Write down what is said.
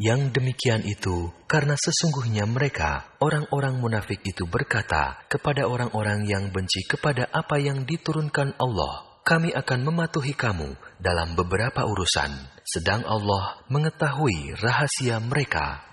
Yang demikian itu karena sesungguhnya mereka, orang-orang munafik itu berkata kepada orang-orang yang benci kepada apa yang diturunkan Allah, kami akan mematuhi kamu dalam beberapa urusan, sedang Allah mengetahui rahasia mereka.